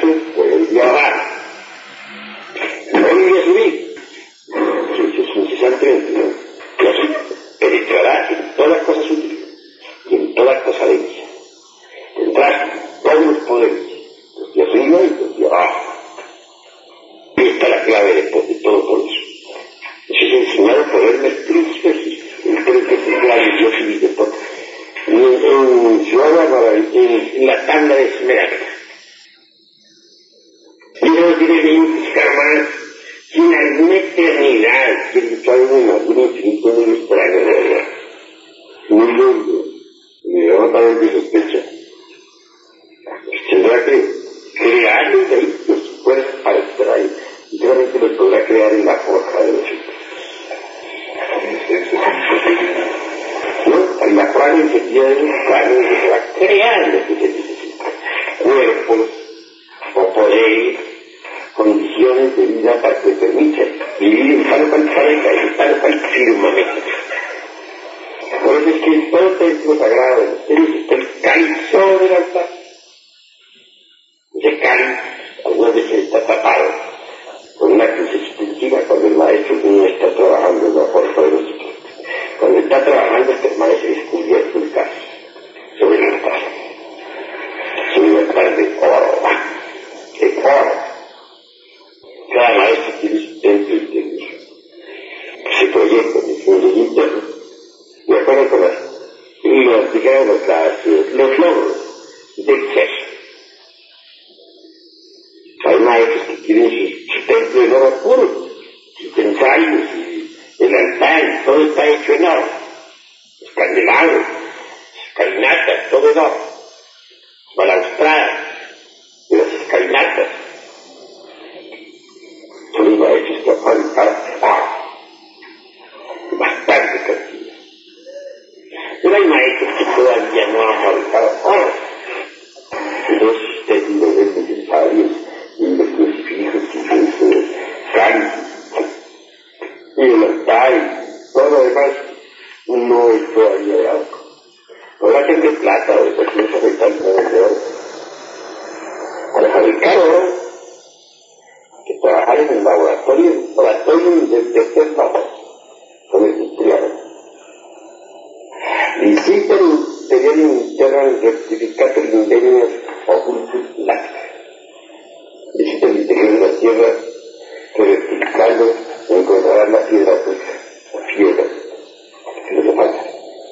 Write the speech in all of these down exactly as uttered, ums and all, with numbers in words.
maestro podría bajar. No podría subir. Eso es incesantemente, ¿no? Pero sí, penetrará en todas las cosas útiles y en todas las cosas dentas. Tendrá todos los poderes, los de arriba y los de abajo. Y esta es la clave de, de todo por eso. Eso es enseñado por Hermes Trismegistus, el creo que es el gran dios y de todo. En, en su obra, en, en la tabla de Esmeralda. Y no tiene límites jamás, sin alguna eternidad, sin algo, algún infinito muy extraño, de verdad. Muy lindo, y remotamente sospecha. Tendrá que crear un vehículo su fuerza para extraer, y solamente lo podrá crear en la forja de los hijos. ¿No? En la forja en sentido de un carne que se va a crear lo que se necesita. Cuerpos, o poderes, condiciones de vida para que permitan vivir en tal cual planeta, en tal cual firmamento. Por eso es que en todo templo sagrado de los seres está el cáliz sobre el altar. Ese cáliz algunas veces está tapado con una cruz extensiva cuando el maestro no está trabajando en la fuerza de los hijos. Cuando está trabajando permanece descubierto el cáliz sobre el altar. Sobre el altar de oro, de oro. Cada maestro tiene su templo interior. Se proyecta en el mundo interno. De acuerdo con las, los, digamos, las, los logros del ser. Hay maestros que tienen su, su templo en oro puro, sus ensayos, el altar, todo está hecho en oro. Los candelabros, las escalinatas, todo en oro. Balaustradas de las escalinatas. Son los maestros que han fabricado oro. Bastante cantidad. Pero hay maestros que todavía no han fabricado oro. Entonces ustedes lo ven necesarios y los crucifijos y los cálices y el altar y todo lo demás no es todavía de oro. Habrá que de plata o de cualquier fabricar de oro. Para fabricar oro hay que trabajar en el laboratorio, el laboratorio del tercer paso, con el industrial. Visiten tener interno certificato de ingenios ocultos lácteos. Visiten el interior de la tierra que rectificando encontrarán la piedra pulsa, la piedra que les falta.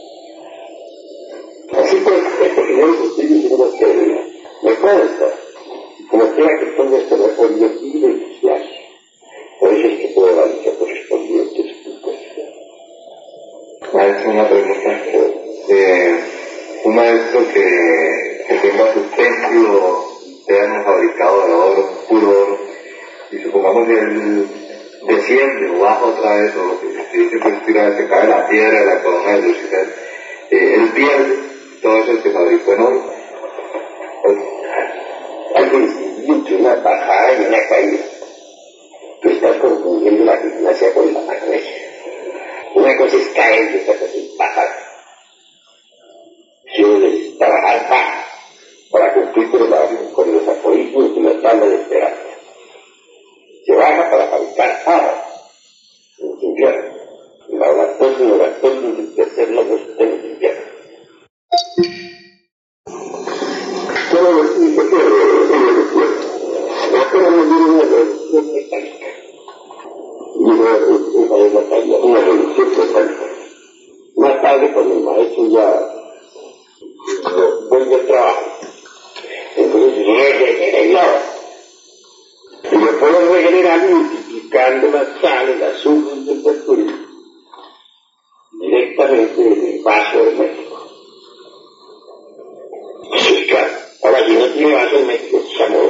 Así pues, esto que yo les estoy diciendo que me consta, como quiera que todo esto no ha podido evidenciarse. Por eso es que puedo dar esa correspondiente explicación. Maestro, una pregunta. Eh, un maestro que, que tenga su templo interno fabricado de oro, puro oro, y supongamos que él desciende o baja otra vez, o lo que se dice que tira, se cae la piedra de la corona de Lucifer, eh, él pierde todo eso que fabricó en oro. Pues, algo distinguido, una bajada y una caída. Tú estás confundiendo la gimnasia con la magnesia. Una cosa es caer y otra cosa es bajar. Si uno necesita bajar, baja para cumplir con, la, con los aforismos de la tabla de esperanza. Se baja para fabricar oro en el infierno. El laboratorio, el laboratorio del tercer logro está en el infierno. Todo lo que dice que es lo que quiere. Ahora nos viene una revolución mecánica. Y una, una, una, caída, una revolución mecánica. Más tarde, cuando el maestro ya vuelve al trabajo, entonces regenera el oro. Y lo puede regenerar multiplicando las sales, las azúcar y el mercurio directamente en el vaso hermético. Eso es claro. Ahora, si no tiene vaso hermético, se llama